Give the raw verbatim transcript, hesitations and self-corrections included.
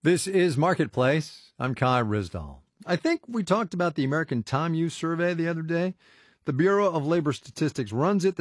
This is Marketplace. I'm Kai Rizdal. I think we talked about the American Time Use Survey the other day. The Bureau of Labor Statistics runs it.